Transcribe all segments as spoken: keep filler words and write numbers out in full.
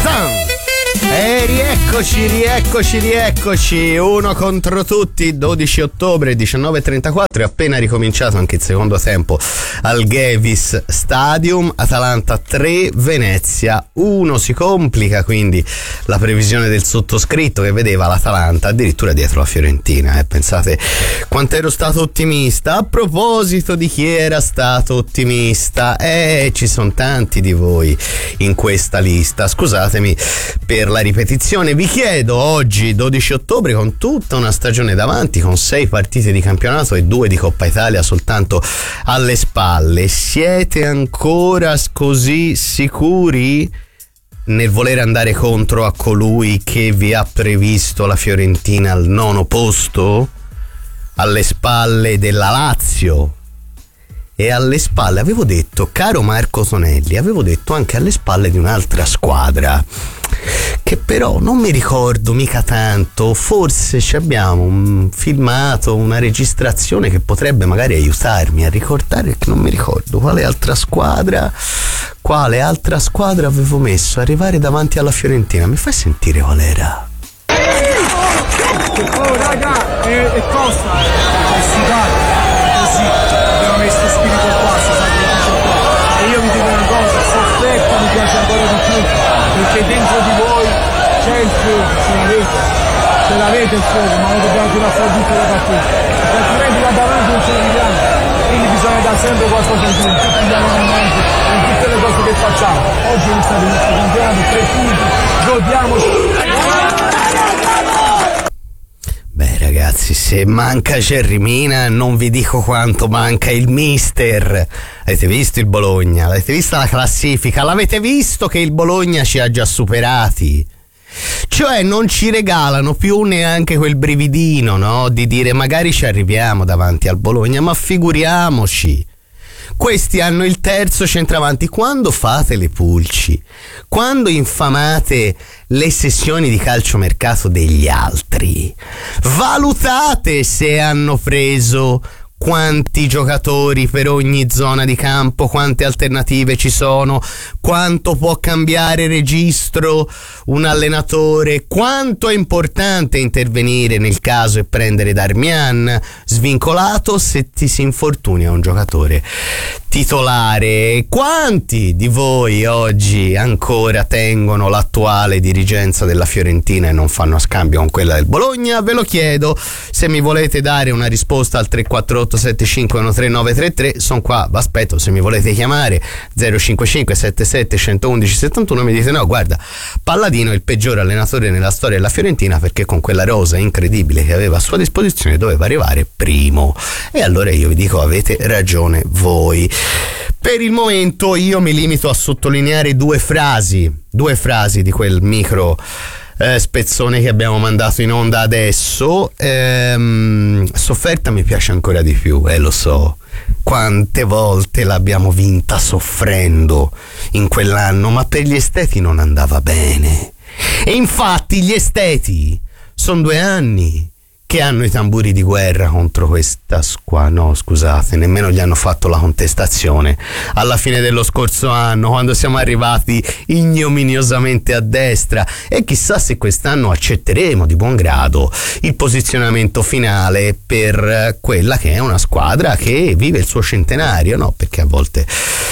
Tarzan! E rieccoci, rieccoci, rieccoci, uno contro tutti, dodici ottobre, diciannove e trentaquattro, è appena ricominciato anche il secondo tempo al Gevis Stadium, Atalanta tre, Venezia uno, si complica quindi la previsione del sottoscritto che vedeva l'Atalanta addirittura dietro la Fiorentina, eh. Pensate quanto ero stato ottimista. A proposito di chi era stato ottimista, eh, ci sono tanti di voi in questa lista, scusatemi per la ripetizione. Vi chiedo oggi, dodici ottobre, con tutta una stagione davanti, con sei partite di campionato e due di Coppa Italia soltanto alle spalle, siete ancora così sicuri nel voler andare contro a colui che vi ha previsto la Fiorentina al nono posto, alle spalle della Lazio e alle spalle, avevo detto, caro Marco Tonelli, avevo detto anche alle spalle di un'altra squadra che però non mi ricordo mica tanto, forse ci abbiamo un filmato, una registrazione che potrebbe magari aiutarmi a ricordare, che non mi ricordo quale altra squadra quale altra squadra avevo messo arrivare davanti alla Fiorentina. Mi fai sentire qual era? Oh raga, è, è tosta, è sudata, così abbiamo messo spirito qua, si sa che dice qua. E io vi dico una cosa, sofferta mi piace ancora di più, perché dentro di voi c'è il fuoco, ce l'avete, ce l'avete il fuoco, ma lo dobbiamo tirare fuori tutto da partita, perché altrimenti là davanti non ce lo vediamo, quindi bisogna dare sempre qualcosa in più, in tutti gli allenamenti, in tutte le cose che facciamo. Oggi è stato il nostro campionato, tre punti, godiamoci. Beh ragazzi, se manca Jerry Mina non vi dico quanto manca il mister. Avete visto il Bologna? Avete vista la classifica? L'avete visto che il Bologna ci ha già superati? Cioè non ci regalano più neanche quel brividino, no? Di dire magari ci arriviamo davanti al Bologna, ma figuriamoci. Questi hanno il terzo centravanti. Quando fate le pulci, quando infamate le sessioni di calciomercato degli altri, valutate se hanno preso quanti giocatori per ogni zona di campo, quante alternative ci sono, quanto può cambiare registro un allenatore, quanto è importante intervenire nel caso e prendere Darmian svincolato se ti si infortuna un giocatore titolare. Quanti di voi oggi ancora tengono l'attuale dirigenza della Fiorentina e non fanno a scambio con quella del Bologna? Ve lo chiedo. Se mi volete dare una risposta al tre quattro otto sette cinque uno tre nove tre tre, sono qua, vi aspetto. Se mi volete chiamare zero cinque cinque sette sette uno uno uno sette uno, mi dite no, guarda, Palladino è il peggiore allenatore nella storia della Fiorentina perché con quella rosa incredibile che aveva a sua disposizione doveva arrivare primo. E allora io vi dico, avete ragione voi. Per il momento io mi limito a sottolineare due frasi, due frasi di quel micro eh, spezzone che abbiamo mandato in onda adesso. Ehm, sofferta mi piace ancora di più, eh, lo so. Quante volte l'abbiamo vinta soffrendo in quell'anno, ma per gli esteti non andava bene. E infatti gli esteti sono due anni che hanno i tamburi di guerra contro questa squadra. No, scusate, nemmeno gli hanno fatto la contestazione alla fine dello scorso anno, quando siamo arrivati ignominiosamente a destra. E chissà se quest'anno accetteremo di buon grado il posizionamento finale per quella che è una squadra che vive il suo centenario, no? Perché a volte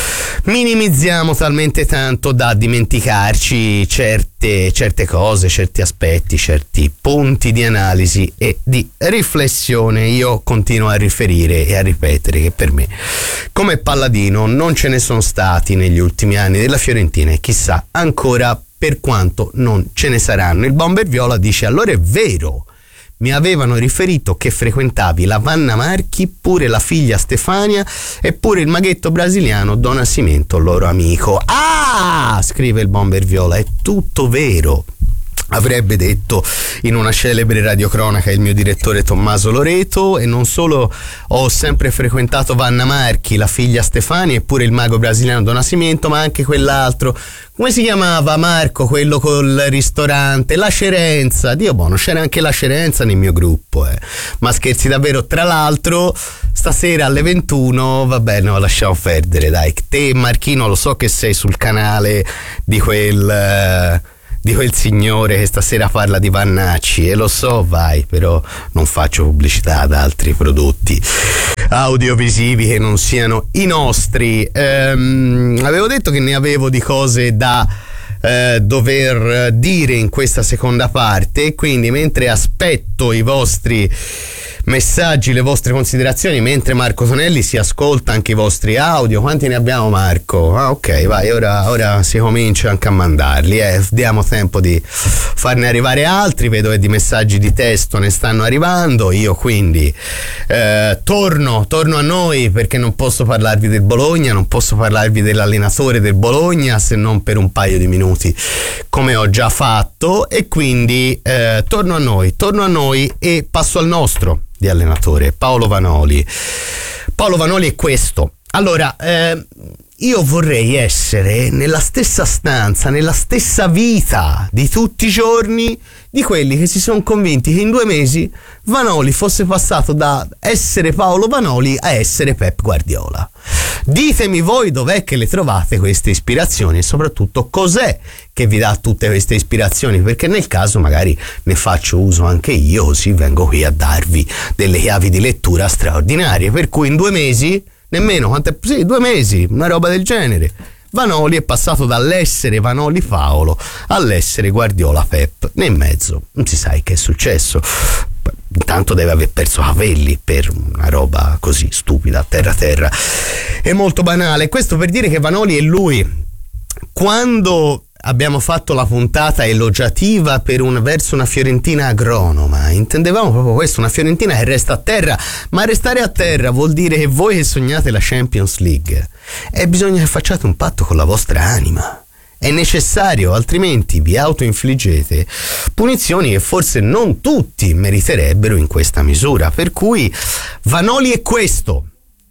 minimizziamo talmente tanto da dimenticarci certe, certe cose, certi aspetti, certi punti di analisi e di riflessione. Io continuo a riferire e a ripetere che per me come Palladino non ce ne sono stati negli ultimi anni della Fiorentina e chissà ancora per quanto non ce ne saranno. Il Bomber Viola dice: allora è vero, mi avevano riferito che frequentavi la Vanna Marchi, pure la figlia Stefania e pure il maghetto brasiliano Don Nascimento, loro amico. Ah, scrive il Bomber Viola, è tutto vero. Avrebbe detto in una celebre radiocronaca il mio direttore Tommaso Loreto. E non solo ho sempre frequentato Vanna Marchi, la figlia Stefania e pure il mago brasiliano Don Nascimento, ma anche quell'altro, come si chiamava Marco, quello col ristorante, la Cerenza. Dio buono, c'era anche la Cerenza nel mio gruppo, eh. Ma scherzi davvero. Tra l'altro stasera alle ventuno, vabbè, no, lasciamo perdere, dai. Te Marchino, lo so che sei sul canale di quel... di quel signore che stasera parla di Vannacci, e lo so, vai, però non faccio pubblicità ad altri prodotti audiovisivi che non siano i nostri. Ehm, avevo detto che ne avevo di cose da eh, dover dire in questa seconda parte, quindi mentre aspetto i vostri messaggi, le vostre considerazioni, mentre Marco Tonelli si ascolta anche i vostri audio. Quanti ne abbiamo, Marco? Ah, ok, vai, ora, ora si comincia anche a mandarli, eh. Diamo tempo di farne arrivare altri. Vedo che di messaggi di testo ne stanno arrivando. Io quindi eh, torno, torno a noi, perché non posso parlarvi del Bologna, non posso parlarvi dell'allenatore del Bologna se non per un paio di minuti, come ho già fatto, e quindi eh, torno a noi, torno a noi e passo al nostro di allenatore, Paolo Vanoli. Paolo Vanoli è questo. Allora, eh, io vorrei essere nella stessa stanza, nella stessa vita di tutti i giorni di quelli che si sono convinti che in due mesi Vanoli fosse passato da essere Paolo Vanoli a essere Pep Guardiola. Ditemi voi dov'è che le trovate queste ispirazioni e soprattutto cos'è che vi dà tutte queste ispirazioni, perché nel caso magari ne faccio uso anche io, così vengo qui a darvi delle chiavi di lettura straordinarie. Per cui in due mesi, nemmeno, quante, sì, due mesi, una roba del genere, Vanoli è passato dall'essere Vanoli Paolo all'essere Guardiola Pep. Nel mezzo non si sa che è successo. Intanto deve aver perso capelli per una roba così stupida, terra terra e molto banale. Questo per dire che Vanoli è lui. Quando abbiamo fatto la puntata elogiativa per un, verso una Fiorentina agronoma, intendevamo proprio questo, una Fiorentina che resta a terra. Ma restare a terra vuol dire che voi che sognate la Champions League, e bisogna che facciate un patto con la vostra anima. È necessario, altrimenti vi autoinfliggete punizioni che forse non tutti meriterebbero in questa misura. Per cui Vanoli è questo.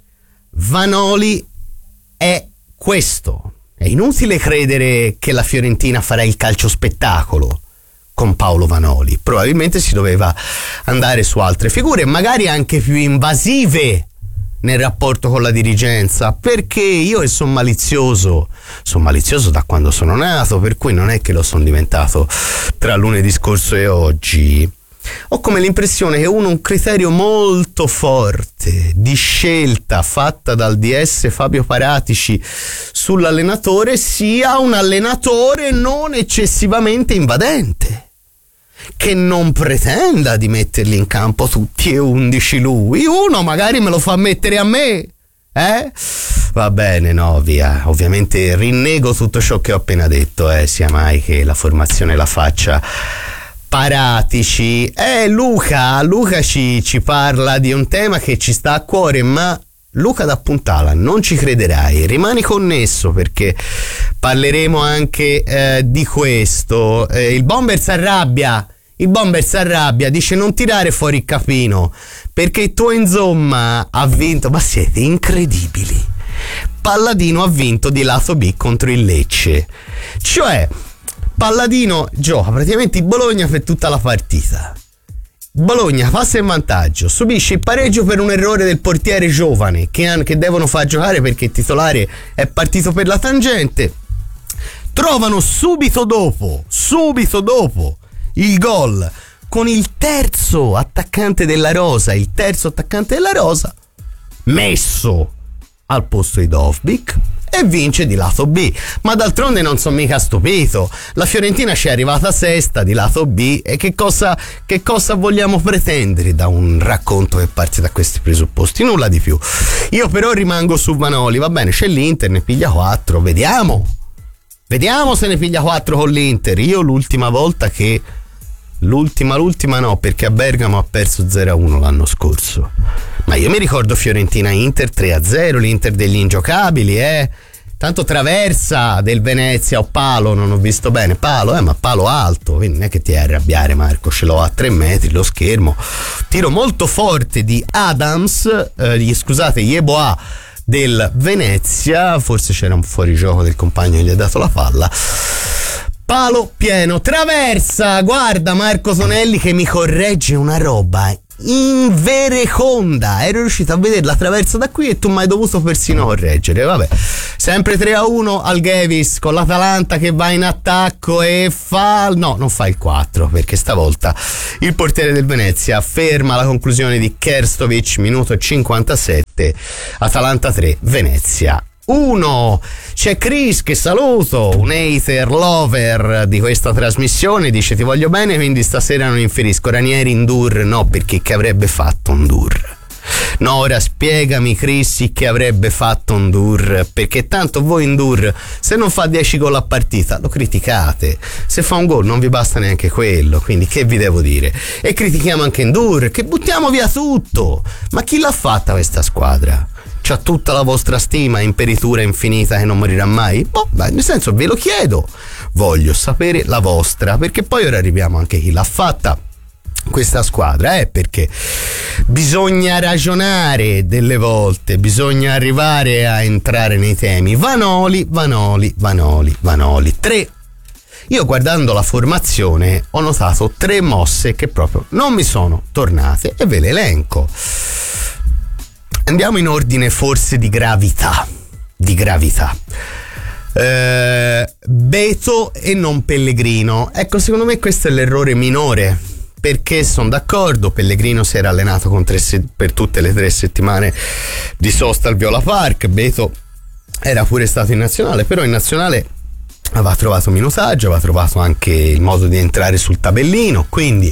Vanoli è questo. È inutile credere che la Fiorentina farà il calcio spettacolo con Paolo Vanoli. Probabilmente si doveva andare su altre figure, magari anche più invasive nel rapporto con la dirigenza, perché io che sono malizioso, sono malizioso da quando sono nato, per cui non è che lo sono diventato tra lunedì scorso e oggi. Ho come l'impressione che uno un criterio molto forte di scelta fatta dal D S Fabio Paratici sull'allenatore sia un allenatore non eccessivamente invadente, che non pretenda di metterli in campo tutti e undici lui. Uno magari me lo fa mettere a me, eh? Va bene, no, via. Ovviamente rinnego tutto ciò che ho appena detto, eh, sia mai che la formazione la faccia Paratici. Eh, Luca, Luca ci, ci parla di un tema che ci sta a cuore, ma Luca da Puntala, non ci crederai, rimani connesso perché parleremo anche eh, di questo. Eh, il bomber si arrabbia, il bomber si arrabbia, dice non tirare fuori il capino perché il tuo insomma ha vinto, ma siete incredibili. Palladino ha vinto di lato B contro il Lecce, cioè Palladino gioca praticamente il Bologna per tutta la partita. Bologna passa in vantaggio, subisce il pareggio per un errore del portiere giovane che, han, che devono far giocare perché il titolare è partito per la tangente. Trovano subito dopo, subito dopo il gol con il terzo attaccante della rosa, il terzo attaccante della rosa messo al posto di Dovbyk e vince di lato B. Ma d'altronde non sono mica stupito, la Fiorentina ci è arrivata sesta di lato B e che cosa, che cosa vogliamo pretendere da un racconto che parte da questi presupposti? Nulla di più. Io però rimango su Vanoli, va bene, c'è l'Inter, ne piglia quattro, vediamo vediamo se ne piglia quattro con l'Inter. Io l'ultima volta che l'ultima l'ultima no, perché a Bergamo ha perso zero a uno l'anno scorso, ma io mi ricordo Fiorentina-Inter tre a zero, l'Inter degli ingiocabili, eh tanto traversa del Venezia o palo, non ho visto bene, palo, eh ma palo alto, quindi non è che ti arrabbiare Marco, ce l'ho a tre metri lo schermo, tiro molto forte di Adams, eh, scusate, Yeboah del Venezia, forse c'era un fuorigioco del compagno che gli ha dato la palla, palo pieno, traversa, guarda Marco Tonelli che mi corregge una roba in vereconda, ero riuscito a vedere la traversa da qui e tu mi hai dovuto persino correggere. Vabbè, sempre tre a uno al Gevis con l'Atalanta che va in attacco e fa no, non fa il quattro, perché stavolta il portiere del Venezia ferma la conclusione di Kerstovic, minuto cinquantasette. Atalanta tre, Venezia uno. C'è Chris che saluto, un hater lover di questa trasmissione, dice ti voglio bene quindi stasera non inferisco. Ranieri in Dur, no, perché che avrebbe fatto un Dur? No, ora spiegami Chris che avrebbe fatto un Dur, perché tanto voi in Dur se non fa dieci gol a partita lo criticate, se fa un gol non vi basta neanche quello, quindi che vi devo dire? E critichiamo anche in Dur, che buttiamo via tutto. Ma chi l'ha fatta questa squadra? C'ha tutta la vostra stima, imperitura infinita che non morirà mai? Boh, beh, nel senso ve lo chiedo, voglio sapere la vostra, perché poi ora arriviamo anche a chi l'ha fatta questa squadra, eh, perché bisogna ragionare delle volte, bisogna arrivare a entrare nei temi. Vanoli, Vanoli, Vanoli, Vanoli, tre. Io guardando la formazione ho notato tre mosse che proprio non mi sono tornate e ve le elenco. Andiamo in ordine forse di gravità, di gravità. Eh, Beto e non Pellegrino. Ecco, secondo me questo è l'errore minore, perché sono d'accordo, Pellegrino si era allenato con tre se- per tutte le tre settimane di sosta al Viola Park, Beto era pure stato in nazionale, però in nazionale aveva trovato minutaggio, aveva trovato anche il modo di entrare sul tabellino, quindi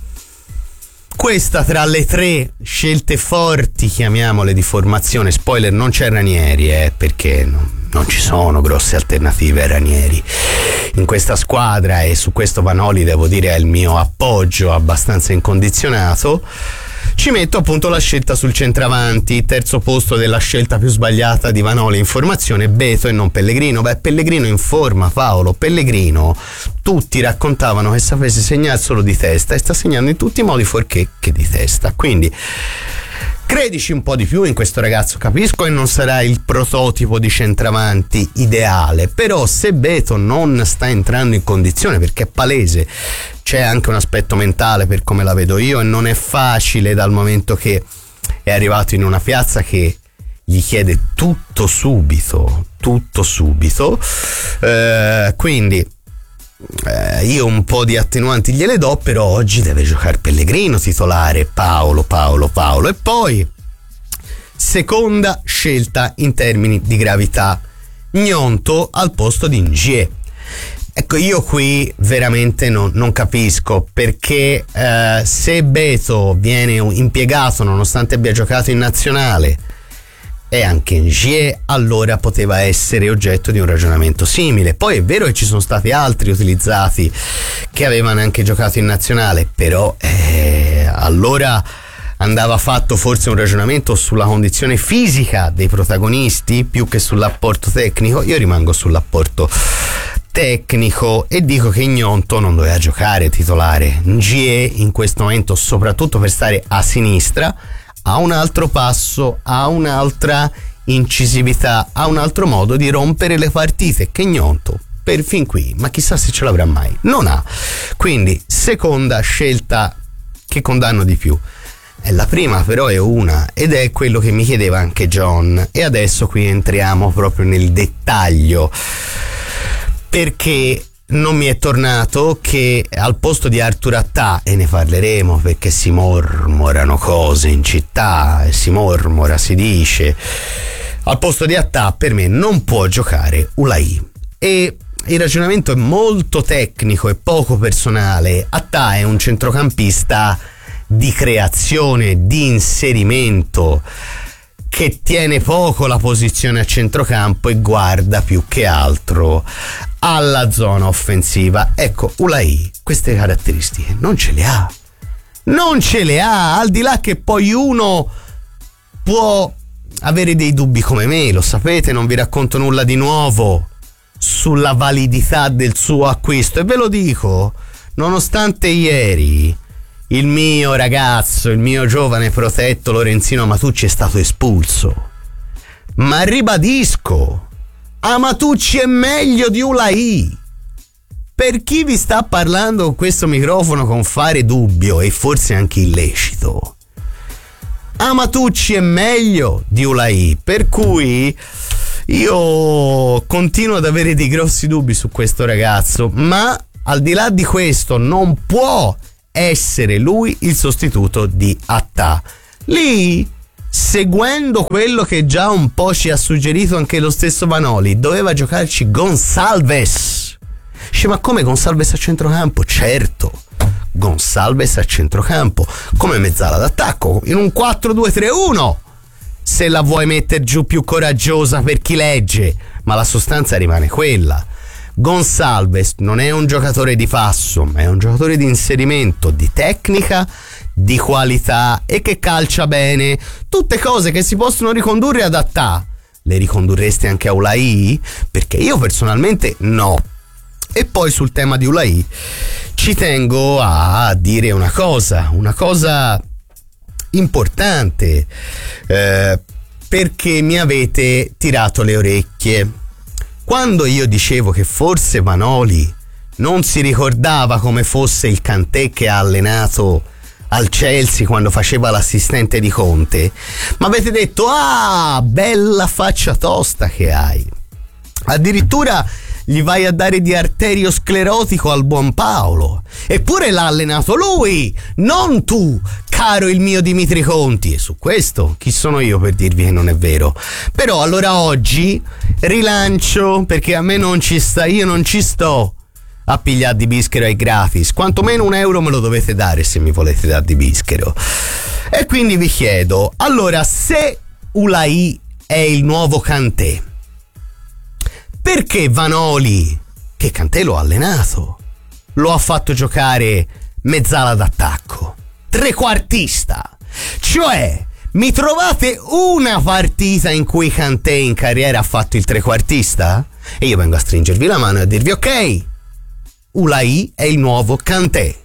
questa tra le tre scelte forti, chiamiamole, di formazione, spoiler, non c'è Ranieri, eh, perché non, non ci sono grosse alternative a Ranieri in questa squadra, e su questo Vanoli devo dire è il mio appoggio abbastanza incondizionato. Ci metto appunto la scelta sul centravanti, terzo posto della scelta più sbagliata di Vanoli in formazione, Beto e non Pellegrino. Beh, Pellegrino in forma, Paolo, Pellegrino tutti raccontavano che sapesse segnare solo di testa e sta segnando in tutti i modi fuorché che di testa, quindi credici un po' di più in questo ragazzo. Capisco che non sarà il prototipo di centravanti ideale, però se Beto non sta entrando in condizione, perché è palese, c'è anche un aspetto mentale per come la vedo io, e non è facile dal momento che è arrivato in una piazza che gli chiede tutto subito, tutto subito, eh, quindi eh, io un po' di attenuanti gliele do, però oggi deve giocare Pellegrino titolare, Paolo, Paolo, Paolo. E poi seconda scelta in termini di gravità, Gnonto al posto di Ngie. Ecco, io qui veramente non, non capisco perché eh, se Beto viene impiegato nonostante abbia giocato in nazionale e anche Ngie, allora poteva essere oggetto di un ragionamento simile. Poi è vero che ci sono stati altri utilizzati che avevano anche giocato in nazionale, però eh, allora andava fatto forse un ragionamento sulla condizione fisica dei protagonisti più che sull'apporto tecnico. Io rimango sull'apporto tecnico e dico che Gnonto non doveva giocare titolare. Ngie in questo momento, soprattutto per stare a sinistra, ha un altro passo, ha un'altra incisività, ha un altro modo di rompere le partite che Gnonto per fin qui, ma chissà se ce l'avrà mai, non ha. Quindi seconda scelta che condanno di più. È la prima però è una, ed è quello che mi chiedeva anche John, e adesso qui entriamo proprio nel dettaglio, perché non mi è tornato che al posto di Artur Attà, e ne parleremo perché si mormorano cose in città, si mormora, si dice, al posto di Attà per me non può giocare Ulai, e il ragionamento è molto tecnico e poco personale. Attà è un centrocampista di creazione, di inserimento, che tiene poco la posizione a centrocampo e guarda più che altro alla zona offensiva. Ecco, Ulai queste caratteristiche non ce le ha, non ce le ha, al di là che poi uno può avere dei dubbi come me, lo sapete, non vi racconto nulla di nuovo sulla validità del suo acquisto, e ve lo dico, nonostante ieri il mio ragazzo, il mio giovane protetto Lorenzino Amatucci è stato espulso, ma ribadisco, Amatucci è meglio di Ulai, per chi vi sta parlando con questo microfono con fare dubbio e forse anche illecito, Amatucci è meglio di Ulaì, per cui io continuo ad avere dei grossi dubbi su questo ragazzo, ma al di là di questo non può essere lui il sostituto di Attà. Lì, seguendo quello che già un po' ci ha suggerito anche lo stesso Vanoli, doveva giocarci Gonçalves. Dice, ma come Gonçalves a centrocampo? Certo, Gonçalves a centrocampo come mezzala d'attacco in un quattro due tre uno, se la vuoi mettere giù più coraggiosa per chi legge, ma la sostanza rimane quella. Gonçalves non è un giocatore di passo, ma è un giocatore di inserimento, di tecnica, di qualità e che calcia bene. Tutte cose che si possono ricondurre ad Attà. Le ricondurreste anche a Ulaì? Perché io personalmente no. E poi sul tema di Ulaì ci tengo a dire una cosa, una cosa importante, eh, perché mi avete tirato le orecchie. Quando io dicevo che forse Vanoli non si ricordava come fosse il Kanté che ha allenato al Chelsea quando faceva l'assistente di Conte, mi avete detto, ah, bella faccia tosta che hai. Addirittura gli vai a dare di arteriosclerotico al buon Paolo. Eppure l'ha allenato lui, non tu, caro il mio Dimitri Conti. E su questo chi sono io per dirvi che non è vero? Però allora oggi rilancio, perché a me non ci sta, io non ci sto a pigliare di bischero ai gratis. Quantomeno un euro me lo dovete dare se mi volete dare di bischero. E quindi vi chiedo, allora, se Ulaì è il nuovo Kanté, perché Vanoli, che Kanté lo ha allenato, lo ha fatto giocare mezzala d'attacco, trequartista? Cioè, mi trovate una partita in cui Kanté in carriera ha fatto il trequartista? E io vengo a stringervi la mano e a dirvi, ok, Ulaì è il nuovo Kanté.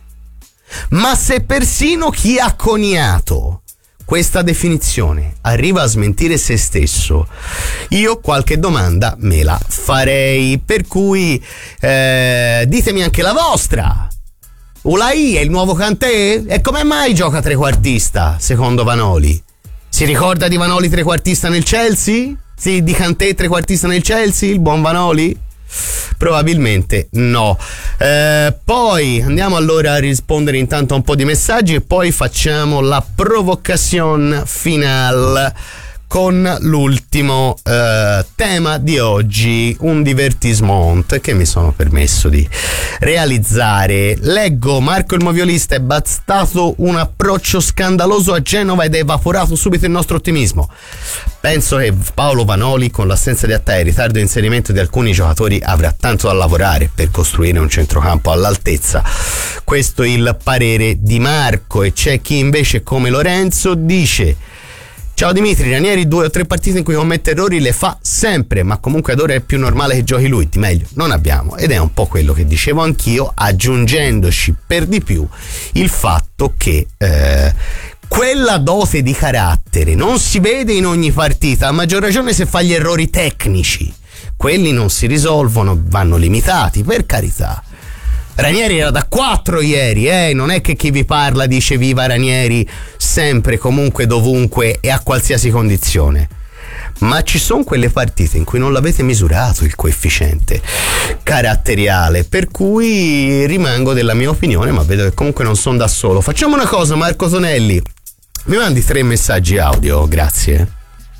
Ma se persino chi ha coniato questa definizione arriva a smentire se stesso, io qualche domanda me la farei, per cui eh, ditemi anche la vostra. Ulaì è il nuovo Kanté? E come mai gioca trequartista secondo Vanoli? Si ricorda di Vanoli trequartista nel Chelsea? Sì, di Kanté trequartista nel Chelsea, il buon Vanoli? Probabilmente no. Eh, poi andiamo allora a rispondere intanto a un po' di messaggi e poi facciamo la provocazione finale con l'ultimo eh, tema di oggi, un divertissement che mi sono permesso di realizzare. Leggo: Marco il Moviolista, è bastato un approccio scandaloso a Genova ed è evaporato subito il nostro ottimismo. Penso che Paolo Vanoli, con l'assenza di Attà e il ritardo di inserimento di alcuni giocatori, avrà tanto da lavorare per costruire un centrocampo all'altezza. Questo è il parere di Marco. E c'è chi invece, come Lorenzo, dice: ciao Dimitri, Ranieri due o tre partite in cui commette errori le fa sempre, ma comunque ad ora è più normale che giochi lui, di meglio non abbiamo. Ed è un po' quello che dicevo anch'io, aggiungendoci per di più il fatto che eh, quella dote di carattere non si vede in ogni partita, a maggior ragione se fa gli errori tecnici. Quelli non si risolvono, vanno limitati, per carità. Ranieri era da quattro ieri, eh? Non è che chi vi parla dice viva Ranieri sempre, comunque, dovunque e a qualsiasi condizione. Ma ci sono quelle partite in cui non l'avete misurato il coefficiente caratteriale, per cui rimango della mia opinione, ma vedo che comunque non sono da solo. Facciamo una cosa, Marco Tonelli, mi mandi tre messaggi audio, grazie.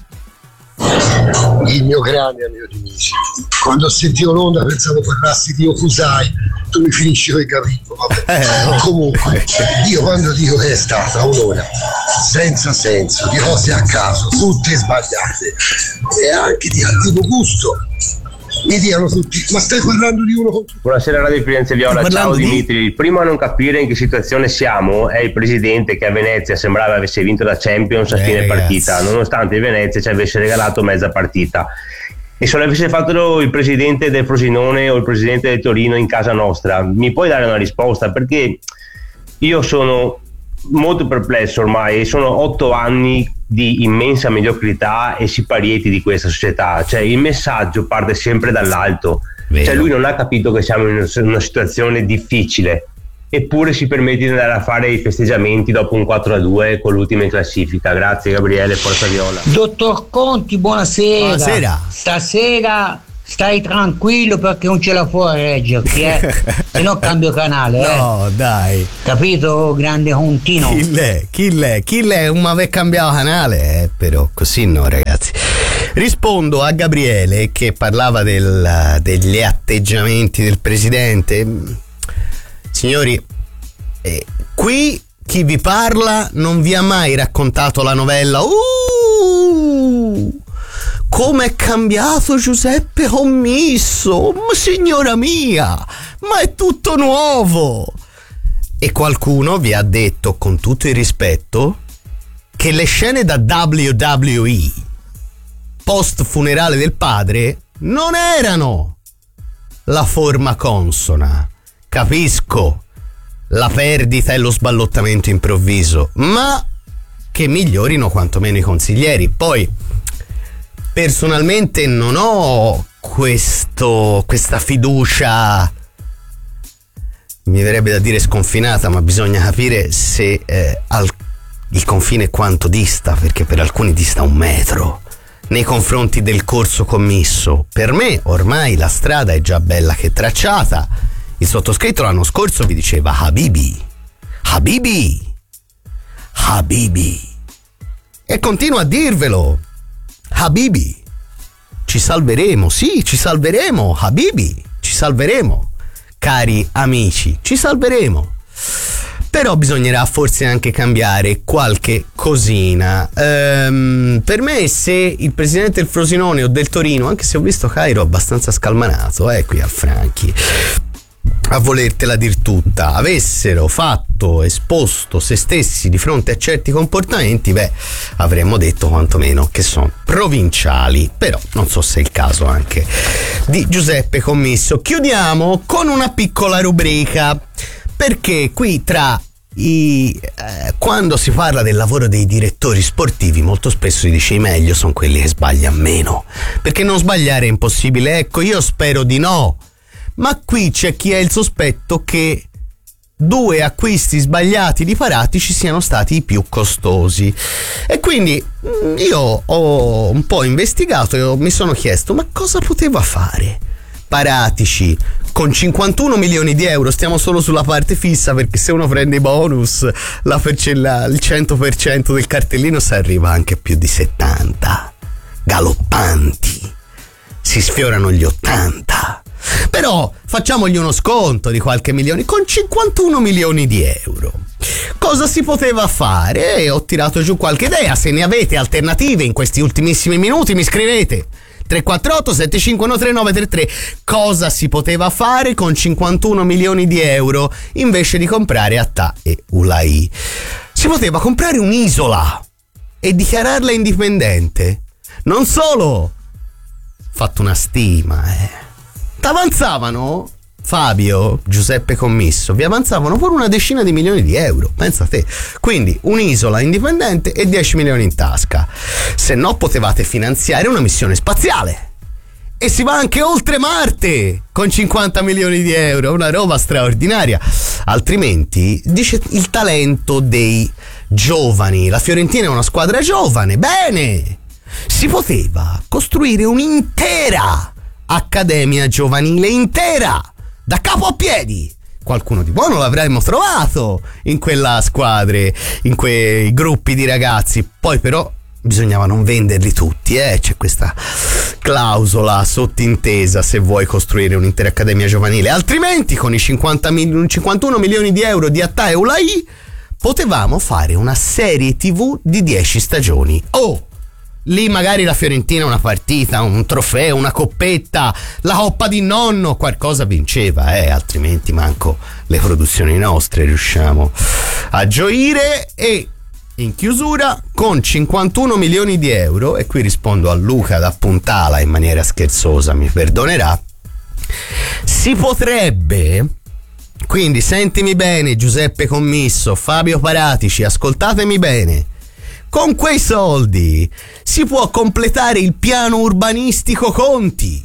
Il mio grande amico Dimitri, quando ho sentito l'onda pensavo parlassi di Okusai, tu mi finisci con i capitoli, vabbè. Eh, comunque io quando dico che è stata un'ora senza senso, di cose a caso, tutte sbagliate e anche di cattivo gusto, mi dicono tutti: ma stai parlando di uno con tutti? Buonasera Radio Firenze Viola, ciao di... Dimitri. Il primo a non capire in che situazione siamo è il presidente che a Venezia sembrava avesse vinto la Champions a eh, fine ragazzi. partita, nonostante il Venezia ci avesse regalato mezza partita. E se l'avesse fatto il presidente del Frosinone o il presidente del Torino in casa nostra, mi puoi dare una risposta? Perché io sono molto perplesso ormai. Sono otto anni di immensa mediocrità e siparieti di questa società. Cioè il messaggio parte sempre dall'alto. Vero. Cioè lui non ha capito che siamo in una situazione difficile, eppure si permette di andare a fare i festeggiamenti dopo un quattro a due con l'ultima in classifica. Grazie Gabriele, forza Viola. Dottor Conti, buonasera. Buonasera. Stasera stai tranquillo perché non ce la può reggerti, eh? Se no cambio canale, eh? No, dai. Capito, grande Contino? Chi l'è? Chi l'è? Chi l'è? Un aver cambiato canale, eh? Però così no, ragazzi. Rispondo a Gabriele che parlava del, degli atteggiamenti del presidente. Signori, eh, qui chi vi parla non vi ha mai raccontato la novella Uh! Come è cambiato Giuseppe Commisso, ma signora mia, ma è tutto nuovo. E qualcuno vi ha detto, con tutto il rispetto, che le scene da W W E post funerale del padre non erano la forma consona. Capisco la perdita e lo sballottamento improvviso, ma che migliorino quantomeno i consiglieri. Poi personalmente non ho questo, questa fiducia, mi verrebbe da dire sconfinata, ma bisogna capire se eh, al, il confine quanto dista, perché per alcuni dista un metro nei confronti del corso commisso. Per me ormai la strada è già bella che tracciata. Il sottoscritto l'anno scorso vi diceva Habibi, Habibi, Habibi, e continua a dirvelo. Habibi, ci salveremo, sì, ci salveremo, Habibi, ci salveremo, cari amici, ci salveremo. Però bisognerà forse anche cambiare qualche cosina. Ehm, per me, se il presidente del Frosinone o del Torino, anche se ho visto Cairo abbastanza scalmanato, eh, qui a Franchi, a volertela dir tutta, avessero fatto, esposto se stessi di fronte a certi comportamenti, beh, avremmo detto quantomeno che sono provinciali. Però non so se è il caso anche di Giuseppe Commisso. Chiudiamo con una piccola rubrica, perché qui tra i eh, quando si parla del lavoro dei direttori sportivi molto spesso si dice i meglio sono quelli che sbagliano meno, perché non sbagliare è impossibile. Ecco, io spero di no, ma qui c'è chi ha il sospetto che due acquisti sbagliati di Paratici siano stati i più costosi, e quindi io ho un po' investigato e mi sono chiesto ma cosa poteva fare Paratici con cinquantuno milioni di euro. Stiamo solo sulla parte fissa, perché se uno prende i bonus, la percella, il cento per cento del cartellino, si arriva anche a più di settanta, galoppanti, si sfiorano gli ottanta. Però facciamogli uno sconto di qualche milione. Con cinquantuno milioni di euro cosa si poteva fare? E ho tirato giù qualche idea. Se ne avete alternative in questi ultimissimi minuti mi scrivete tre quattro otto sette cinque uno tre nove tre tre. Cosa si poteva fare con cinquantuno milioni di euro invece di comprare Attà e Ulai? Si poteva comprare un'isola e dichiararla indipendente. Non solo, fatto una stima, eh t'avanzavano, Fabio, Giuseppe Commisso, vi avanzavano pure una decina di milioni di euro, pensa te. Quindi un'isola indipendente e dieci milioni in tasca. Se no potevate finanziare una missione spaziale, e si va anche oltre Marte con cinquanta milioni di euro, una roba straordinaria. Altrimenti, dice, il talento dei giovani, la Fiorentina è una squadra giovane, bene, si poteva costruire un'intera accademia giovanile, intera, da capo a piedi. Qualcuno di buono l'avremmo trovato in quella squadre, in quei gruppi di ragazzi. Poi però bisognava non venderli tutti, eh? C'è questa clausola sottintesa se vuoi costruire un'intera accademia giovanile. Altrimenti con i cinquanta mil- cinquantuno milioni di euro di Attà e Ulai potevamo fare una serie tivù di dieci stagioni. Oh! Lì magari la Fiorentina una partita, un trofeo, una coppetta, la coppa di nonno, qualcosa vinceva, eh, altrimenti manco le produzioni nostre riusciamo a gioire. E in chiusura, con cinquantuno milioni di euro, e qui rispondo a Luca da Puntala in maniera scherzosa, mi perdonerà, si potrebbe Quindi sentimi bene, Giuseppe Commisso, Fabio Paratici, ascoltatemi bene. Con quei soldi si può completare il piano urbanistico Conti.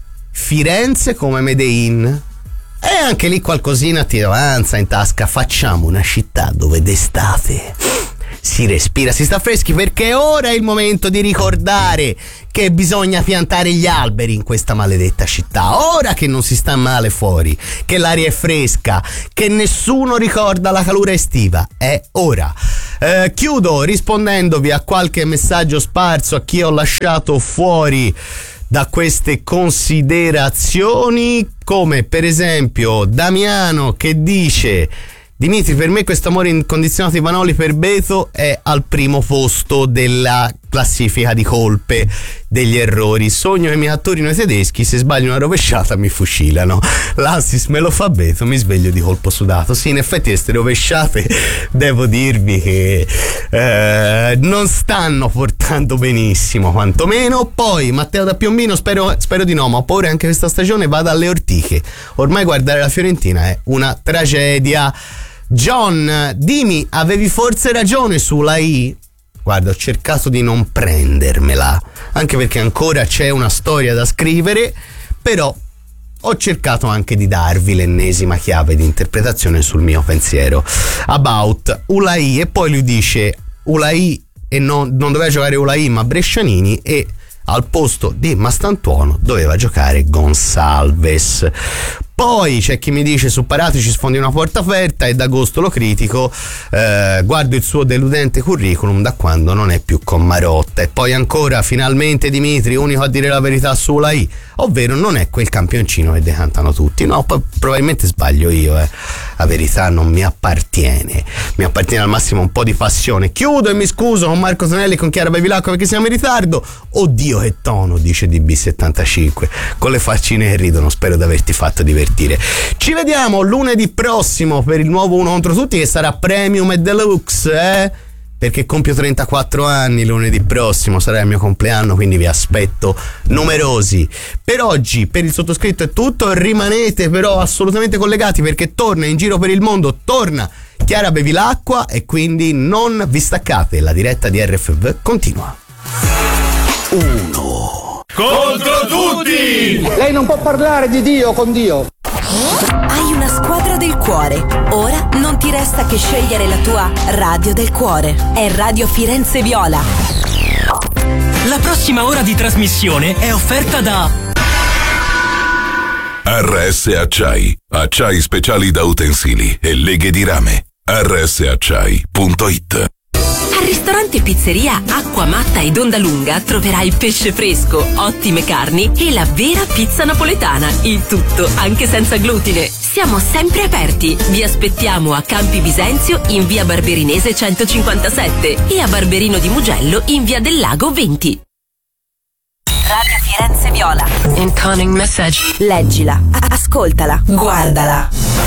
Firenze come Made in. E anche lì qualcosina ti avanza in tasca. Facciamo una città dove d'estate si respira, si sta freschi, perché ora è il momento di ricordare che bisogna piantare gli alberi in questa maledetta città. Ora che non si sta male fuori, che l'aria è fresca, che nessuno ricorda la calura estiva, è ora. Eh, chiudo rispondendovi a qualche messaggio sparso, a chi ho lasciato fuori da queste considerazioni, come per esempio Damiano che dice: Dimitri, per me questo amore incondizionato di Vanoli per Beto è al primo posto della classifica di colpe, degli errori. Sogno che mi catturino i tedeschi, se sbaglio una rovesciata mi fucilano. L'assist me lo fa Beto, mi sveglio di colpo sudato. Sì, in effetti queste rovesciate devo dirvi che eh, non stanno portando benissimo, quantomeno. Poi Matteo da Piombino, spero, spero di no, ma ho paura anche questa stagione vada alle ortiche. Ormai guardare la Fiorentina è una tragedia. John, dimmi, avevi forse ragione sulla I? Guarda, ho cercato di non prendermela, anche perché ancora c'è una storia da scrivere, però ho cercato anche di darvi l'ennesima chiave di interpretazione sul mio pensiero. About Ulai, e poi lui dice Ulai e non, non doveva giocare Ulai ma Brescianini, e al posto di Mastantuono doveva giocare Gonsalves. Poi c'è chi mi dice su Paratici sfondi una porta aperta, e d'agosto lo critico, eh, guardo il suo deludente curriculum da quando non è più con Marotta. E poi ancora, finalmente Dimitri, unico a dire la verità sulla I, ovvero non è quel campioncino che decantano tutti. No, p- probabilmente sbaglio io, eh. La verità non mi appartiene, mi appartiene al massimo un po' di passione. Chiudo e mi scuso con Marco Tonelli e con Chiara Bevilacqua perché siamo in ritardo. Oddio che tono, dice D B settantacinque, con le faccine che ridono. Spero di averti fatto divertire. Ci vediamo lunedì prossimo per il nuovo Uno contro tutti, che sarà premium e deluxe, eh? Perché compio trentaquattro anni lunedì prossimo, sarà il mio compleanno, quindi vi aspetto numerosi. Per oggi, per il sottoscritto è tutto, rimanete però assolutamente collegati perché torna In Giro per il Mondo, torna Chiara Bevilacqua, e quindi non vi staccate, la diretta di R F V continua. Uno contro tutti! Lei non può parlare di Dio con Dio. Hai una squadra del cuore. Ora non ti resta che scegliere la tua radio del cuore. È Radio Firenze Viola. La prossima ora di trasmissione è offerta da R S Acciai. Acciai speciali da utensili e leghe di rame. R S acciai punto it. Al ristorante Pizzeria Acqua Matta ed Onda Lunga troverai pesce fresco, ottime carni e la vera pizza napoletana. Il tutto anche senza glutine. Siamo sempre aperti. Vi aspettiamo a Campi Bisenzio in via Barberinese centocinquantasette e a Barberino di Mugello in via del Lago venti. Radio Firenze Viola. Incoming message. Leggila, ascoltala, guardala.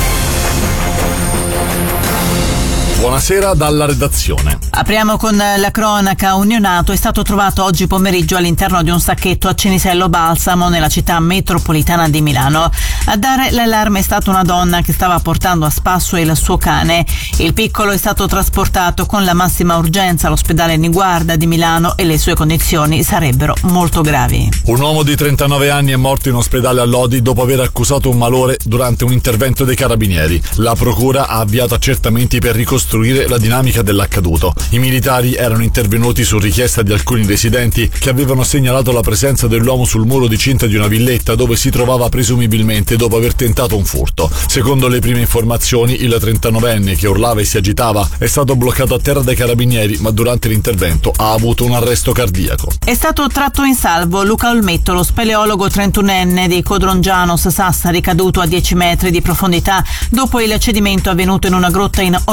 Buonasera dalla redazione. Apriamo con la cronaca. Un neonato è stato trovato oggi pomeriggio all'interno di un sacchetto a Cinisello Balsamo, nella città metropolitana di Milano. A dare l'allarme è stata una donna che stava portando a spasso il suo cane. Il piccolo è stato trasportato con la massima urgenza all'ospedale Niguarda di Milano e le sue condizioni sarebbero molto gravi. Un uomo di trentanove anni è morto in ospedale a Lodi dopo aver accusato un malore durante un intervento dei carabinieri. La procura ha avviato accertamenti per ricostruire la dinamica dell'accaduto. I militari erano intervenuti su richiesta di alcuni residenti che avevano segnalato la presenza dell'uomo sul muro di cinta di una villetta dove si trovava presumibilmente dopo aver tentato un furto. Secondo le prime informazioni, il trentanovenne, che urlava e si agitava, è stato bloccato a terra dai carabinieri, ma durante l'intervento ha avuto un arresto cardiaco. È stato tratto in salvo Luca Olmetto, lo speleologo trentunenne di Codrongianos Sassari, caduto a dieci metri di profondità dopo il cedimento avvenuto in una grotta in Ogliastra.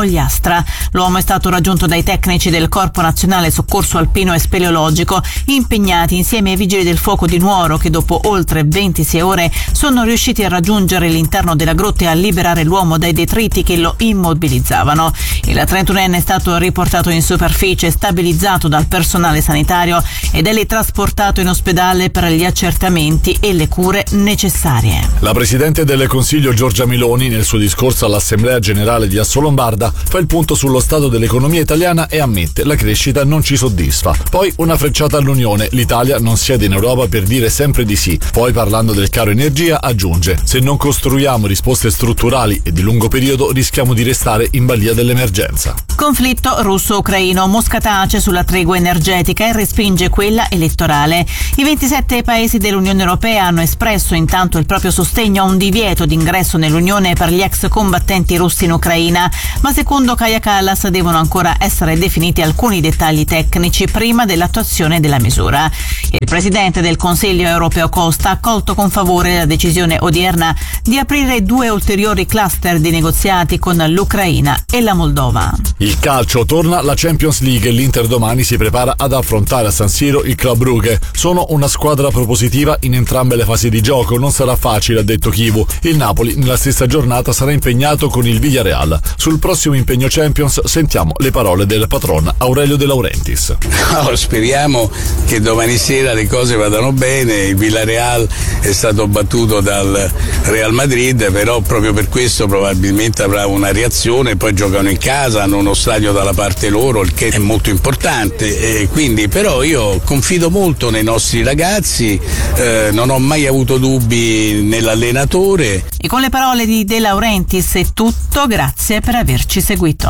sinistra. L'uomo è stato raggiunto dai tecnici del Corpo Nazionale Soccorso Alpino e Speleologico, impegnati insieme ai vigili del fuoco di Nuoro, che dopo oltre ventisei ore sono riusciti a raggiungere l'interno della grotta e a liberare l'uomo dai detriti che lo immobilizzavano. Il trentunenne è stato riportato in superficie, stabilizzato dal personale sanitario ed è lì trasportato in ospedale per gli accertamenti e le cure necessarie. La Presidente del Consiglio Giorgia Meloni, nel suo discorso all'Assemblea Generale di Assolombarda, fa il punto sullo stato dell'economia italiana e ammette: la crescita non ci soddisfa. Poi una frecciata all'Unione: l'Italia non siede in Europa per dire sempre di sì. Poi, parlando del caro energia, aggiunge: se non costruiamo risposte strutturali e di lungo periodo rischiamo di restare in balia dell'emergenza. Conflitto russo-ucraino. Mosca tace sulla tregua energetica e respinge quella elettorale. I ventisette paesi dell'Unione Europea hanno espresso intanto il proprio sostegno a un divieto d'ingresso nell'Unione per gli ex combattenti russi in Ucraina, ma secondo Kaja Kallas devono ancora essere definiti alcuni dettagli tecnici prima dell'attuazione della misura. Il Presidente del Consiglio europeo Costa ha accolto con favore la decisione odierna di aprire due ulteriori cluster di negoziati con l'Ucraina e la Moldova. Il calcio: torna la Champions League e l'Inter domani si prepara ad affrontare a San Siro il Club Brugge. Sono una squadra propositiva in entrambe le fasi di gioco, non sarà facile, ha detto Chivu. Il Napoli nella stessa giornata sarà impegnato con il Villarreal. Sul prossimo impegno Champions sentiamo le parole del patron Aurelio De Laurentiis. No, speriamo che domani sera le cose vadano bene. Il Villarreal è stato battuto dal Real Madrid, però proprio per questo probabilmente avrà una reazione. Poi giocano in casa, hanno uno stadio dalla parte loro, il che è molto importante, e quindi però io confido molto nei nostri ragazzi, eh, non ho mai avuto dubbi nell'allenatore. E con le parole di De Laurentiis è tutto, grazie per averci seguito.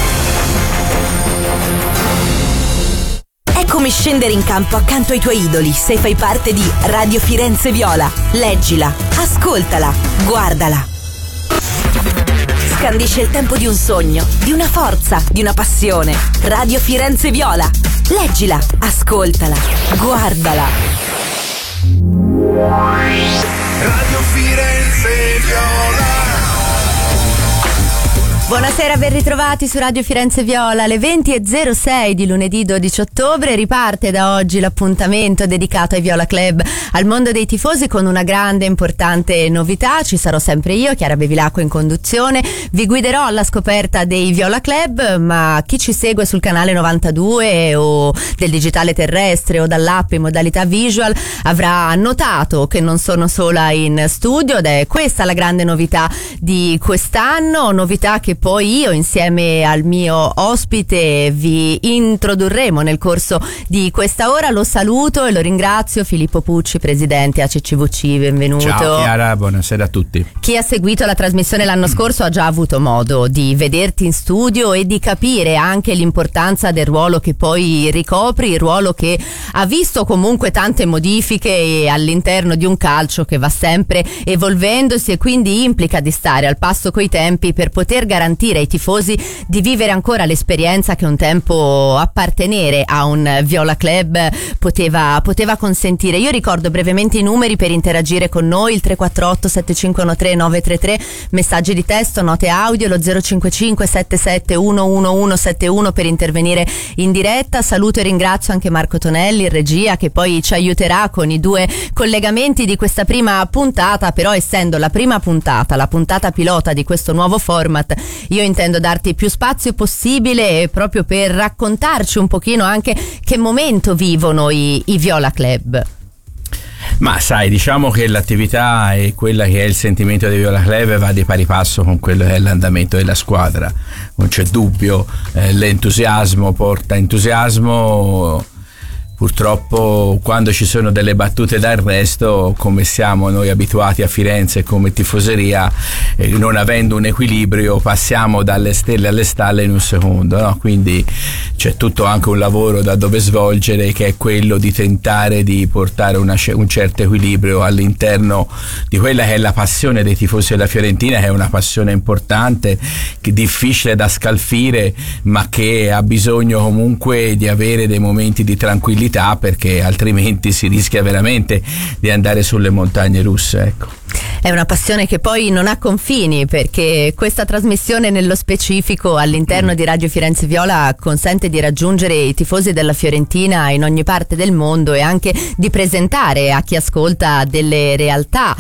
È come scendere in campo accanto ai tuoi idoli se fai parte di Radio Firenze Viola. Leggila, ascoltala, guardala. Scandisce il tempo di un sogno, di una forza, di una passione. Radio Firenze Viola. Leggila, ascoltala, guardala. Radio Firenze Viola. Buonasera, ben ritrovati su Radio Firenze Viola. Alle venti e zero sei di lunedì dodici ottobre riparte da oggi l'appuntamento dedicato ai Viola Club, al mondo dei tifosi, con una grande e importante novità. Ci sarò sempre io, Chiara Bevilacqua, in conduzione. Vi guiderò alla scoperta dei Viola Club, ma chi ci segue sul canale novantadue o del digitale terrestre o dall'app in modalità visual avrà notato che non sono sola in studio, ed è questa la grande novità di quest'anno, novità che poi io insieme al mio ospite vi introdurremo nel corso di questa ora. Lo saluto e lo ringrazio, Filippo Pucci, presidente A C C V C, benvenuto. Ciao Chiara, buonasera a tutti. Chi ha seguito la trasmissione l'anno scorso ha già avuto modo di vederti in studio e di capire anche l'importanza del ruolo che poi ricopri, il ruolo che ha visto comunque tante modifiche all'interno di un calcio che va sempre evolvendosi e quindi implica di stare al passo coi tempi per poter garantire ai tifosi di vivere ancora l'esperienza che un tempo appartenere a un Viola Club poteva, poteva consentire. Io ricordo brevemente i numeri per interagire con noi: il tre quattro otto sette cinque uno tre nove tre tre, messaggi di testo, note audio, lo zero cinque cinque sette sette uno uno uno sette uno per intervenire in diretta. Saluto e ringrazio anche Marco Tonelli in regia, che poi ci aiuterà con i due collegamenti di questa prima puntata. Però essendo la prima puntata, la puntata pilota di questo nuovo format, io intendo darti più spazio possibile proprio per raccontarci un pochino anche che momento vivono i, i Viola Club. Ma sai, diciamo che l'attività e quella che è il sentimento dei Viola Club va di pari passo con quello che è l'andamento della squadra, non c'è dubbio. Eh, l'entusiasmo porta entusiasmo. Purtroppo quando ci sono delle battute d'arresto, come siamo noi abituati a Firenze come tifoseria, eh, non avendo un equilibrio, passiamo dalle stelle alle stalle in un secondo, no? Quindi c'è tutto anche un lavoro da dove svolgere, che è quello di tentare di portare una, un certo equilibrio all'interno di quella che è la passione dei tifosi della Fiorentina, che è una passione importante, che difficile da scalfire, ma che ha bisogno comunque di avere dei momenti di tranquillità, perché altrimenti si rischia veramente di andare sulle montagne russe, ecco. È una passione che poi non ha confini, perché questa trasmissione nello specifico all'interno di Radio Firenze Viola consente di raggiungere i tifosi della Fiorentina in ogni parte del mondo e anche di presentare a chi ascolta delle realtà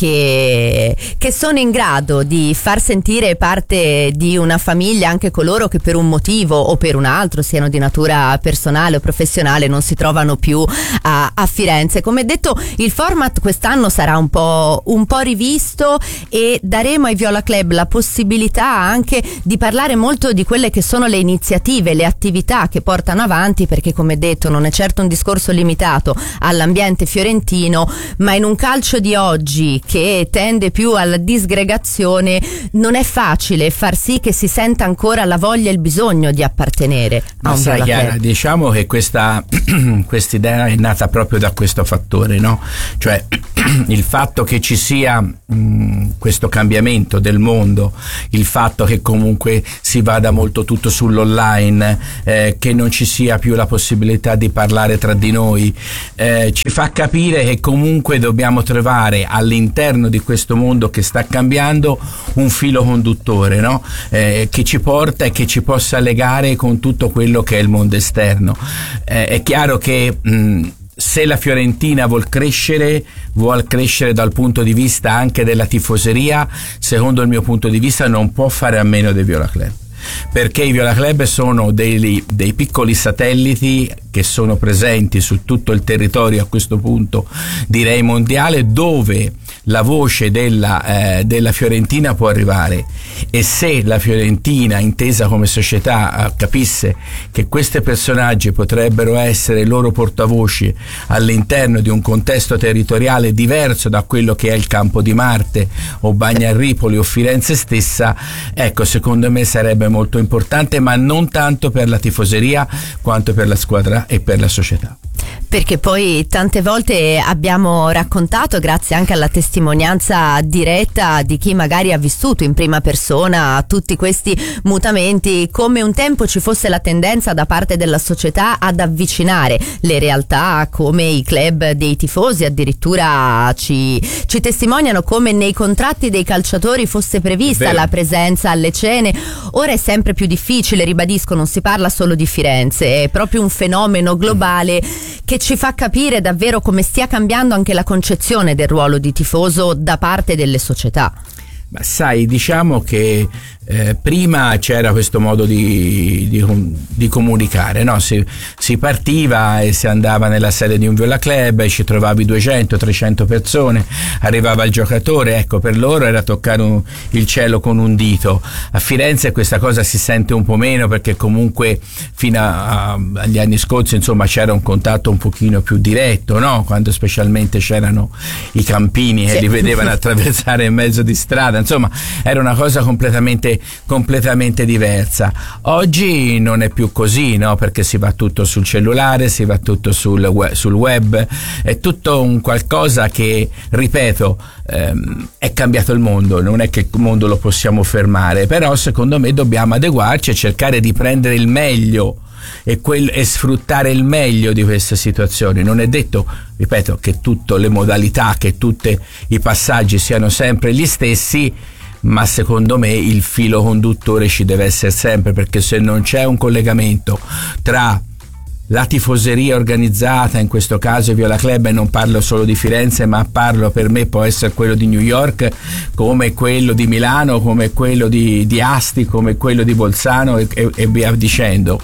che, che sono in grado di far sentire parte di una famiglia anche coloro che per un motivo o per un altro, siano di natura personale o professionale, non si trovano più a, a Firenze. Come detto, il format quest'anno sarà un po', un po' rivisto e daremo ai Viola Club la possibilità anche di parlare molto di quelle che sono le iniziative, le attività che portano avanti, perché come detto non è certo un discorso limitato all'ambiente fiorentino, ma in un calcio di oggi che tende più alla disgregazione non è facile far sì che si senta ancora la voglia e il bisogno di appartenere a Ma un sai Viola Chiara, Club. diciamo che questa idea è nata proprio da questo fattore, no? Cioè il fatto che ci sia mh, questo cambiamento del mondo, il fatto che comunque si vada molto tutto sull'online, eh, che non ci sia più la possibilità di parlare tra di noi, eh, ci fa capire che comunque dobbiamo trovare all'interno di questo mondo che sta cambiando un filo conduttore, no? Eh, che ci porta e che ci possa legare con tutto quello che è il mondo esterno. Eh, è chiaro che mh, se la Fiorentina vuol crescere, vuol crescere dal punto di vista anche della tifoseria, secondo il mio punto di vista non può fare a meno dei Viola Club, perché i Viola Club sono dei, dei piccoli satelliti che sono presenti su tutto il territorio, a questo punto direi mondiale, dove la voce della, eh, della Fiorentina può arrivare. E se la Fiorentina, intesa come società, capisse che questi personaggi potrebbero essere loro portavoci all'interno di un contesto territoriale diverso da quello che è il Campo di Marte o Bagnarripoli o Firenze stessa, ecco, secondo me sarebbe molto importante, ma non tanto per la tifoseria quanto per la squadra e per la società. Perché poi tante volte abbiamo raccontato, grazie anche alla testimonianza diretta di chi magari ha vissuto in prima persona tutti questi mutamenti, come un tempo ci fosse la tendenza da parte della società ad avvicinare le realtà come i club dei tifosi. Addirittura ci, ci testimoniano come nei contratti dei calciatori fosse prevista la presenza alle cene. Ora è sempre più difficile, ribadisco, non si parla solo di Firenze, è proprio un fenomeno globale che ci fa capire davvero come stia cambiando anche la concezione del ruolo di tifoso da parte delle società. Ma sai, diciamo che eh, prima c'era questo modo di, di, di comunicare, no? Si, si partiva e si andava nella sede di un Viola Club e ci trovavi duecento trecento persone, arrivava il giocatore, ecco, per loro era toccare un, il cielo con un dito. A Firenze questa cosa si sente un po' meno, perché comunque fino a, a, agli anni scorsi, insomma, c'era un contatto un pochino più diretto, no? Quando specialmente c'erano i campini che sì. li vedevano attraversare in mezzo di strada, insomma era una cosa completamente completamente diversa. Oggi non è più così, no? Perché si va tutto sul cellulare, si va tutto sul web, sul web. È tutto un qualcosa che, ripeto, ehm, è cambiato il mondo, non è che il mondo lo possiamo fermare, però secondo me dobbiamo adeguarci e cercare di prendere il meglio e, quel, e sfruttare il meglio di queste situazioni. Non è detto, ripeto, che tutte le modalità, che tutti i passaggi siano sempre gli stessi, ma secondo me il filo conduttore ci deve essere sempre, perché se non c'è un collegamento tra la tifoseria organizzata, in questo caso Viola Club, e non parlo solo di Firenze, ma parlo, per me può essere quello di New York, come quello di Milano, come quello di, di Asti, come quello di Bolzano e, e, e via dicendo.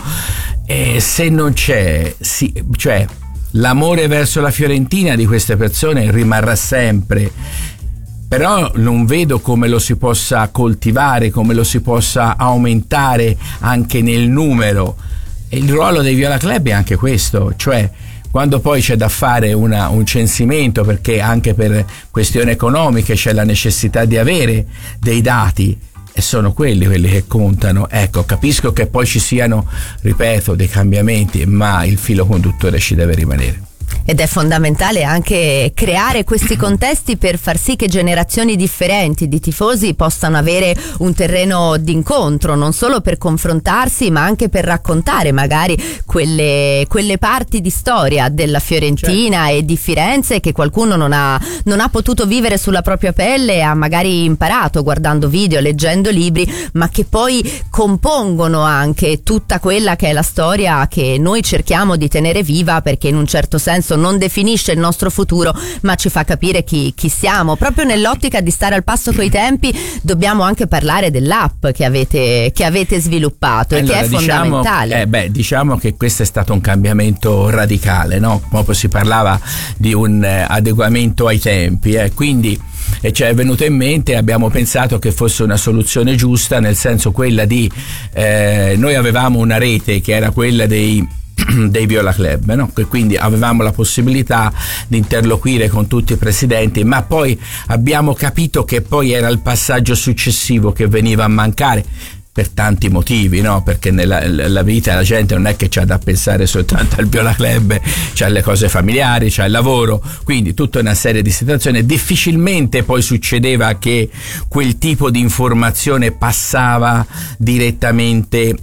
E se non c'è, sì, cioè l'amore verso la Fiorentina di queste persone rimarrà sempre, però non vedo come lo si possa coltivare, come lo si possa aumentare anche nel numero. E il ruolo dei Viola Club è anche questo, cioè quando poi c'è da fare una, un censimento, perché anche per questioni economiche c'è la necessità di avere dei dati, e sono quelli quelli che contano. Ecco, capisco che poi ci siano, ripeto, dei cambiamenti, ma il filo conduttore ci deve rimanere. Ed è fondamentale anche creare questi contesti per far sì che generazioni differenti di tifosi possano avere un terreno d'incontro, non solo per confrontarsi ma anche per raccontare magari quelle, quelle parti di storia della Fiorentina, certo, e di Firenze che qualcuno non ha, non ha potuto vivere sulla propria pelle, ha magari imparato guardando video, leggendo libri, ma che poi compongono anche tutta quella che è la storia che noi cerchiamo di tenere viva, perché in un certo senso non definisce il nostro futuro ma ci fa capire chi, chi siamo. Proprio nell'ottica di stare al passo coi tempi dobbiamo anche parlare dell'app che avete, che avete sviluppato, allora, e che è diciamo, fondamentale. Eh beh, diciamo che questo è stato un cambiamento radicale, no? Proprio si parlava di un eh, adeguamento ai tempi, eh? quindi e ci è venuto in mente, abbiamo pensato che fosse una soluzione giusta, nel senso quella di eh, noi avevamo una rete che era quella dei dei Viola Club, no? Quindi avevamo la possibilità di interloquire con tutti i presidenti, ma poi abbiamo capito che poi era il passaggio successivo che veniva a mancare per tanti motivi, no? Perché nella la vita la gente non è che c'ha da pensare soltanto al Viola Club, c'ha le cose familiari, c'ha il lavoro, quindi tutta una serie di situazioni. Difficilmente poi succedeva che quel tipo di informazione passava direttamente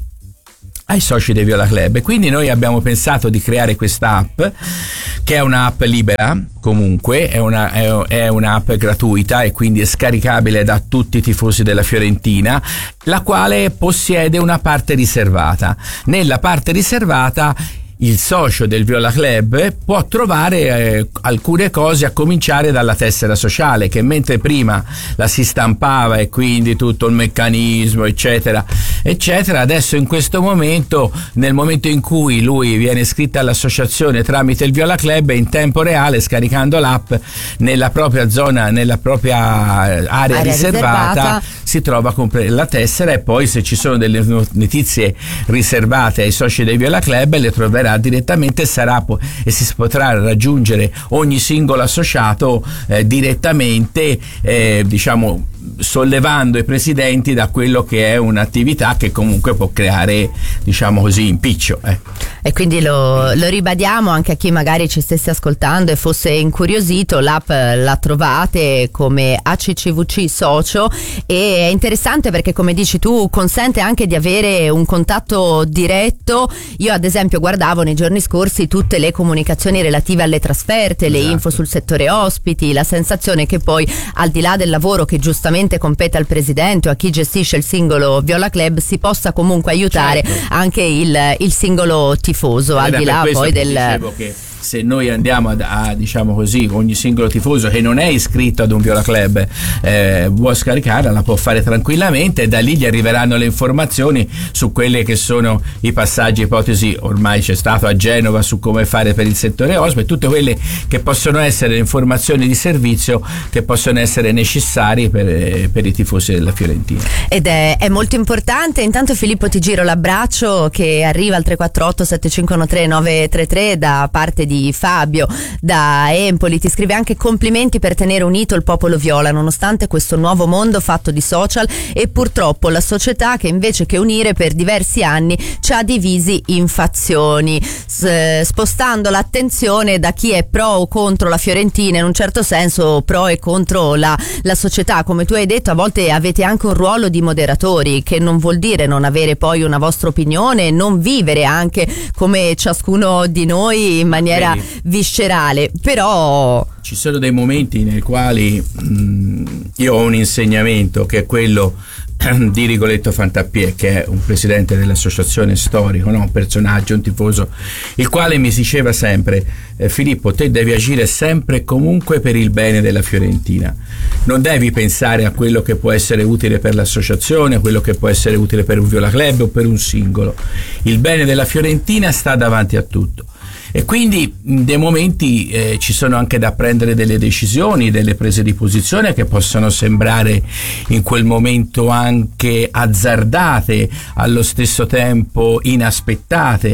ai soci dei Viola Club, e quindi noi abbiamo pensato di creare questa app, che è un'app libera, comunque è una è, è un'app gratuita e quindi è scaricabile da tutti i tifosi della Fiorentina, la quale possiede una parte riservata. Nella parte riservata il socio del Viola Club può trovare eh, alcune cose, a cominciare dalla tessera sociale, che mentre prima la si stampava e quindi tutto il meccanismo eccetera eccetera, adesso in questo momento, nel momento in cui lui viene iscritto all'associazione tramite il Viola Club, in tempo reale, scaricando l'app, nella propria zona, nella propria area, area riservata, riservata si trova la tessera, e poi se ci sono delle notizie riservate ai soci dei Viola Club le troverà direttamente, sarà po- e si potrà raggiungere ogni singolo associato eh, direttamente, eh, diciamo sollevando i presidenti da quello che è un'attività che comunque può creare, diciamo così, impiccio. Eh. E quindi lo, lo ribadiamo anche a chi magari ci stesse ascoltando e fosse incuriosito, l'app la trovate come A C C V C Socio, e è interessante perché, come dici tu, consente anche di avere un contatto diretto. Io ad esempio guardavo nei giorni scorsi tutte le comunicazioni relative alle trasferte, esatto, le info sul settore ospiti, la sensazione che poi, al di là del lavoro che giustamente compete al presidente o a chi gestisce il singolo Viola Club, si possa comunque aiutare, certo, anche il, il singolo tifoso, al di là poi del... Dicevo che se noi andiamo a, a diciamo così, ogni singolo tifoso che non è iscritto ad un Viola Club eh, vuole scaricarla, la può fare tranquillamente, e da lì gli arriveranno le informazioni su quelle che sono i passaggi, ipotesi, ormai c'è stato a Genova su come fare per il settore ospite, tutte quelle che possono essere informazioni di servizio che possono essere necessarie per, per i tifosi della Fiorentina. Ed è, è molto importante. Intanto Filippo ti giro l'abbraccio che arriva al tre quattro otto sette cinque uno tre nove tre tre da parte di Fabio da Empoli. Ti scrive anche: complimenti per tenere unito il popolo viola nonostante questo nuovo mondo fatto di social e purtroppo la società che invece che unire per diversi anni ci ha divisi in fazioni, S- spostando l'attenzione da chi è pro o contro la Fiorentina, in un certo senso pro e contro la, la società. Come tu hai detto, a volte avete anche un ruolo di moderatori, che non vuol dire non avere poi una vostra opinione, non vivere anche come ciascuno di noi in maniera Vedi. viscerale, però ci sono dei momenti nei quali mh, io ho un insegnamento che è quello di Rigoletto Fantappiè, che è un presidente dell'associazione storico, no? Un personaggio, un tifoso, il quale mi diceva sempre: eh, Filippo, te devi agire sempre e comunque per il bene della Fiorentina, non devi pensare a quello che può essere utile per l'associazione, a quello che può essere utile per un Viola Club o per un singolo. Il bene della Fiorentina sta davanti a tutto. E quindi in dei momenti eh, ci sono anche da prendere delle decisioni, delle prese di posizione che possono sembrare in quel momento anche azzardate, allo stesso tempo inaspettate,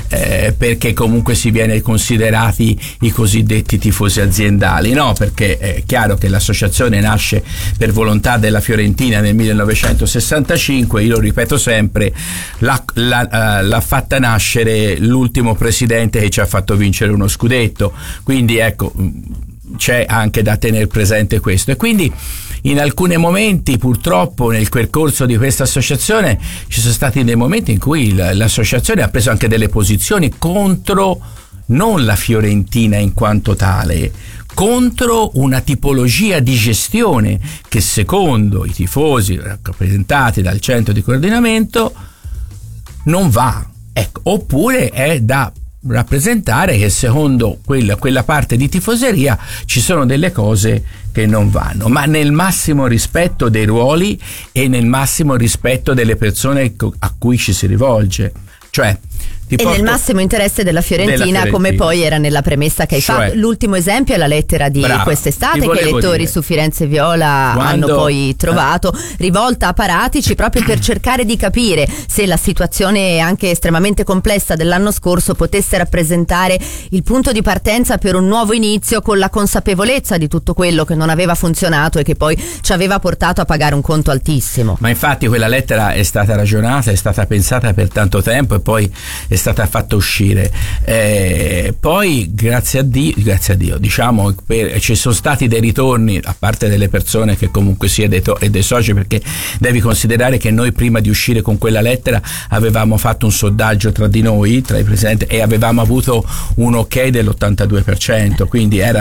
eh, perché comunque si viene considerati i cosiddetti tifosi aziendali, no, perché è chiaro che l'associazione nasce per volontà della Fiorentina nel millenovecentosessantacinque, io lo ripeto sempre, l'ha, l'ha, l'ha fatta nascere l'ultimo presidente che ci ha fatto vincere uno scudetto, quindi ecco, c'è anche da tenere presente questo. E quindi in alcuni momenti, purtroppo, nel percorso di questa associazione ci sono stati dei momenti in cui l'associazione ha preso anche delle posizioni contro non la Fiorentina in quanto tale, contro una tipologia di gestione che secondo i tifosi rappresentati dal centro di coordinamento non va, ecco, oppure è da rappresentare che secondo quella, quella parte di tifoseria ci sono delle cose che non vanno, ma nel massimo rispetto dei ruoli e nel massimo rispetto delle persone a cui ci si rivolge, cioè e nel massimo interesse della Fiorentina, della Fiorentina, come poi era nella premessa che hai cioè, fatto. L'ultimo esempio è la lettera di brava, quest'estate che i lettori dire. su Firenze Viola Quando, hanno poi trovato, eh. rivolta a Paratici proprio per cercare di capire se la situazione anche estremamente complessa dell'anno scorso potesse rappresentare il punto di partenza per un nuovo inizio, con la consapevolezza di tutto quello che non aveva funzionato e che poi ci aveva portato a pagare un conto altissimo. Ma infatti quella lettera è stata ragionata, è stata pensata per tanto tempo e poi è stata fatta uscire, eh, poi grazie a Dio, grazie a Dio diciamo, per, ci sono stati dei ritorni a parte delle persone che comunque sia dei, to- e dei soci, perché devi considerare che noi prima di uscire con quella lettera avevamo fatto un sondaggio tra di noi, tra i presenti, e avevamo avuto un ok dell'ottantadue per cento, quindi era